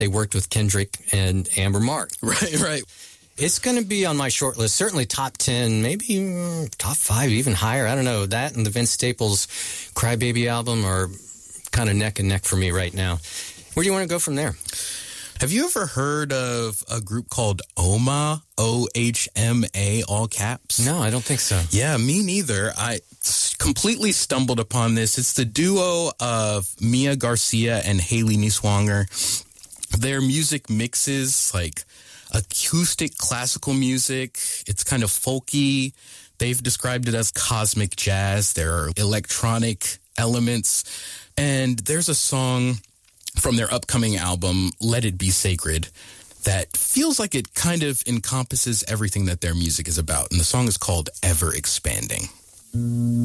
They worked with Kendrick and Amber Mark. Right. It's going to be on my short list, certainly top 10, maybe top 5, even higher. I don't know. That and the Vince Staples Crybaby album are kind of neck and neck for me right now. Where do you want to go from there? Have you ever heard of a group called OHMA, OHMA, all caps? No, I don't think so. Yeah, me neither. I completely stumbled upon this. It's the duo of Mia Garcia and Haley Niswanger. Their music mixes like acoustic classical music. It's kind of folky. They've described it as cosmic jazz. There are electronic elements. And there's a song from their upcoming album, Let It Be Sacred, that feels like it kind of encompasses everything that their music is about. And the song is called Ever Expanding.